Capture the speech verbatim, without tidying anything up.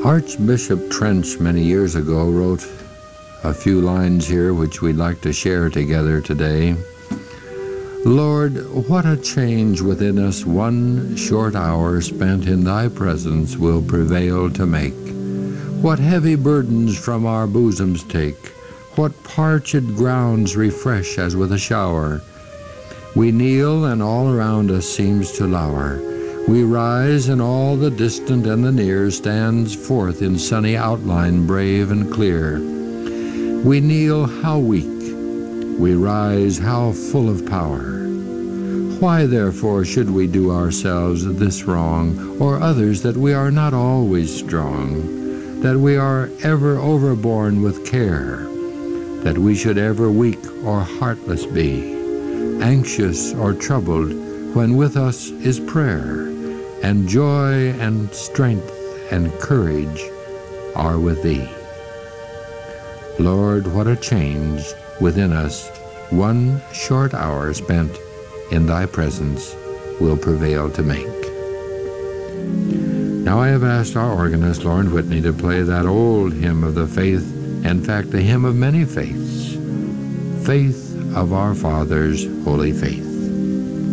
Archbishop Trench many years ago wrote a few lines here which we'd like to share together today. Lord, what a change within us one short hour spent in thy presence will prevail to make. What heavy burdens from our bosoms take, what parched grounds refresh as with a shower. We kneel and all around us seems to lower. We rise and all the distant and the near stands forth in sunny outline brave and clear. We kneel how weak, we rise how full of power. Why therefore should we do ourselves this wrong, or others that we are not always strong, that we are ever overborne with care, that we should ever weak or heartless be, anxious or troubled when with us is prayer, and joy and strength and courage are with thee. Lord, what a change within us one short hour spent in thy presence will prevail to make. Now I have asked our organist, Lauren Whitney, to play that old hymn of the faith, in fact, the hymn of many faiths, Faith of Our Fathers' Holy Faith.